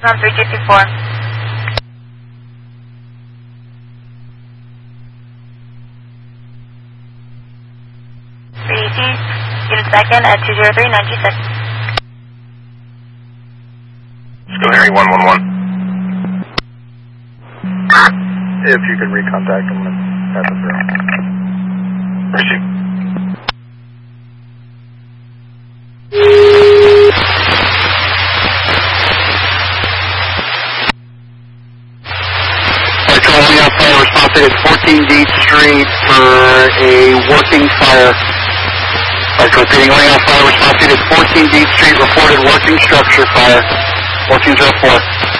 Norm 354. 380, unit second at 203-926. Let's go Harry 111. If you could recontact them and pass it through. Appreciate it. Responsive at 14 D Street for a working fire. Repeating, Leon Fire, responsive at 14 D Street, reported working structure fire, 1404.